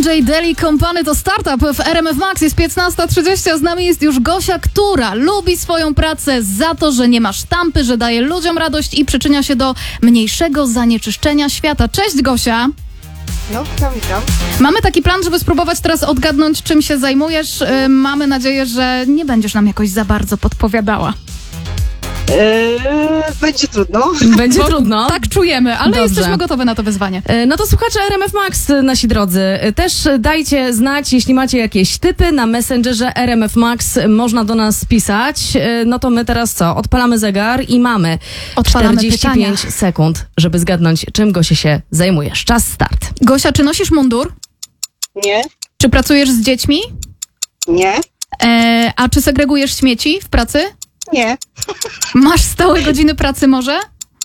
DJ Deli Company to startup w RMF Max. Jest 15:30, a z nami jest już Gosia, która lubi swoją pracę za to, że nie ma sztampy, że daje ludziom radość i przyczynia się do mniejszego zanieczyszczenia świata. Cześć, Gosia. No, witam. Mamy taki plan, żeby spróbować teraz odgadnąć, czym się zajmujesz. Mamy nadzieję, że nie będziesz nam jakoś za bardzo podpowiadała. Będzie trudno. Będzie trudno. Tak czujemy, ale Dobrze. jesteśmy gotowe na to wyzwanie. No to słuchacze RMF Max, nasi drodzy, też dajcie znać, jeśli macie jakieś typy na Messengerze RMF Max, można do nas pisać. No to my teraz co? Odpalamy zegar i mamy Odpalamy 45 pytania. sekund, żeby zgadnąć, czym Gosia się zajmujesz. Czas start. Gosia, czy nosisz mundur? Nie, Czy pracujesz z dziećmi? nie, A czy segregujesz śmieci w pracy? nie. Masz stałe godziny pracy może?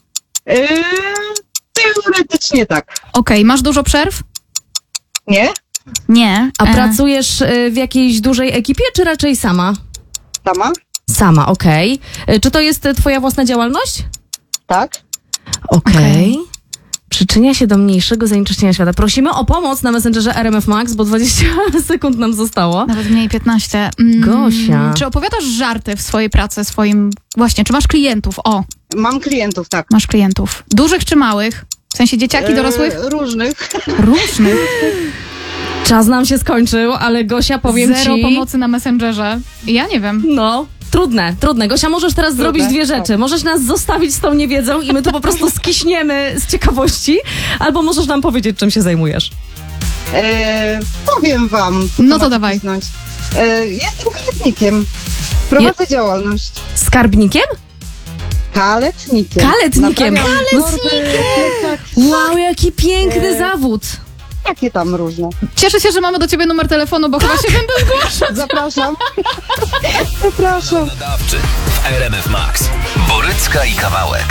Teoretycznie tak. Okej, masz dużo przerw? Nie, Nie. A pracujesz w jakiejś dużej ekipie, czy raczej sama? sama, Sama, okej. Czy to jest twoja własna działalność? tak. Okej. Przyczynia się do mniejszego zanieczyszczenia świata. Prosimy o pomoc na Messengerze RMF Max, bo 20 sekund nam zostało. Nawet mniej 15. Gosia. Czy opowiadasz żarty w swojej pracy, Właśnie, czy masz klientów? O, Mam klientów, tak. masz klientów. Dużych czy małych? W sensie dzieciaki, dorosłych? Różnych. Różnych. Czas nam się skończył, ale Gosia, powiem Zero ci... pomocy na Messengerze. Ja nie wiem. No, trudne. Gosia, możesz teraz zrobić dwie rzeczy. Możesz nas zostawić z tą niewiedzą i my tu po prostu skiśniemy z ciekawości, albo możesz nam powiedzieć, czym się zajmujesz. Powiem wam. No to dawaj. Cisnąć. Jestem kaletnikiem. Prowadzę działalność. Skarbnikiem? Kaletnikiem. Kaletnikiem. Naprawiam torby, plecaki, Wow, jaki piękny zawód. Jakie tam różne. Cieszę się, że mamy do ciebie numer telefonu, bo chyba się będę zgłaszać. Zapraszam. Zapraszam. Nadawczy w RMF Max. Borycka i Kawałek.